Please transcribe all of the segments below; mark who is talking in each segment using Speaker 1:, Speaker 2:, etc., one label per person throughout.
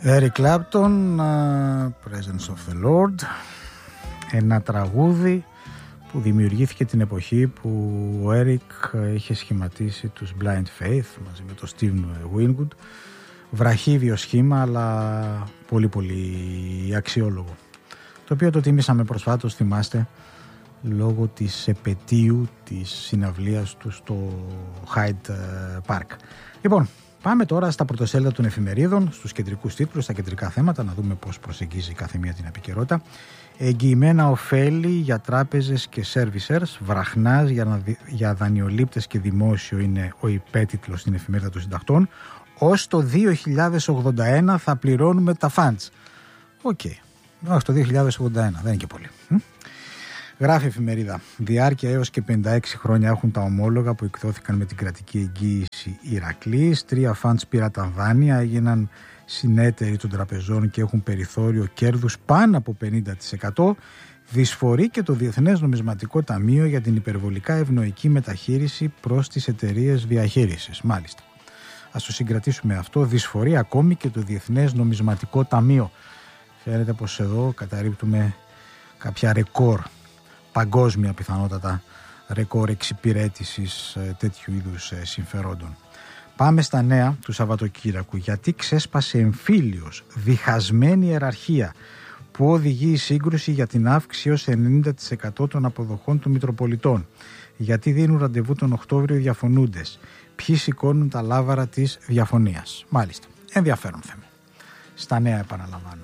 Speaker 1: Eric Clapton, Presence of the Lord, ένα τραγούδι που δημιουργήθηκε την εποχή που ο Eric είχε σχηματίσει τους Blind Faith μαζί με τον Steve Winwood. Βραχύβιο σχήμα, αλλά πολύ πολύ αξιόλογο, το οποίο το τιμήσαμε προσφάτως, θυμάστε, λόγω της επετείου της συναυλίας του στο Hyde Park. Λοιπόν, πάμε τώρα στα πρωτοσέλιδα των εφημερίδων, στους κεντρικούς τίτλους, στα κεντρικά θέματα, να δούμε πώς προσεγγίζει κάθε μία την επικαιρότητα. Εγγυημένα ωφέλη για τράπεζες και servicers, βραχνάς για δανειολήπτες και δημόσιο είναι ο υπέτιτλος στην εφημερίδα των συντακτών. Ως το 2081 θα πληρώνουμε τα funds. Οκ. Όχι, το 2081, δεν είναι και πολύ. Γράφει η εφημερίδα. Διάρκεια έως και 56 χρόνια έχουν τα ομόλογα που εκδόθηκαν με την κρατική εγγύηση Ηρακλής. 3 funds πήραν τα δάνεια, έγιναν συνέτεροι των τραπεζών και έχουν περιθώριο κέρδους πάνω από 50%. Δυσφορεί και το Διεθνές Νομισματικό Ταμείο για την υπερβολικά ευνοϊκή μεταχείριση προς τις εταιρείες διαχείρισης. Μάλιστα. Ας το συγκρατήσουμε αυτό. Δυσφορεί ακόμη και το Διεθνές Νομισματικό Ταμείο. Φαίνεται πως εδώ καταρρίπτουμε κάποια ρεκόρ, παγκόσμια πιθανότατα ρεκόρ εξυπηρέτησης τέτοιου είδους συμφερόντων. Πάμε στα νέα του Σαββατοκύριακου. Γιατί ξέσπασε εμφύλιος, διχασμένη ιεραρχία που οδηγεί η σύγκρουση για την αύξηση ως 90% των αποδοχών των Μητροπολιτών. Γιατί δίνουν ραντεβού τον Οκτώβριο οι διαφωνούντες. Ποιοι σηκώνουν τα λάβαρα της διαφωνίας. Μάλιστα, ενδιαφέρον θέμα. Στα νέα επαναλαμβάνω.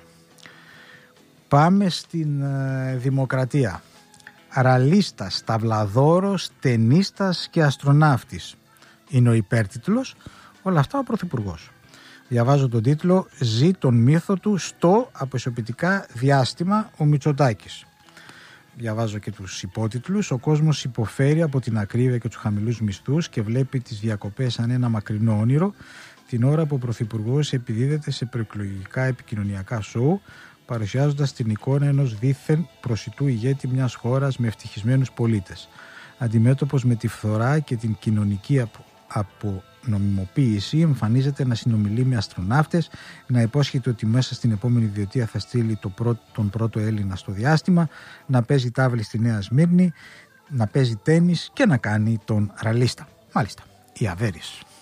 Speaker 1: Πάμε στην Δημοκρατία. Ραλίστας, ταυλαδόρος, τενίστας και αστροναύτης είναι ο υπέρτιτλος. Όλα αυτά ο Πρωθυπουργός. Διαβάζω τον τίτλο «Ζει τον μύθο του στο αποσιοποιητικά διάστημα ο Μητσοτάκης». Διαβάζω και τους υπότιτλους. Ο κόσμος υποφέρει από την ακρίβεια και τους χαμηλούς μισθούς και βλέπει τις διακοπές σαν ένα μακρινό όνειρο την ώρα που ο Πρωθυπουργός επιδίδεται σε προεκλογικά επικοινωνιακά σοου, παρουσιάζοντας την εικόνα ενός δήθεν προσιτού ηγέτη μιας χώρας με ευτυχισμένους πολίτες. Αντιμέτωπος με τη φθορά και την κοινωνική απονομιμοποίηση, εμφανίζεται να συνομιλεί με αστροναύτες, να υπόσχεται ότι μέσα στην επόμενη διετία θα στείλει τον πρώτο Έλληνα στο διάστημα, να παίζει τάβλη στη Νέα Σμύρνη, να παίζει τένις και να κάνει τον ραλίστα. Μάλιστα, η Αβέρης.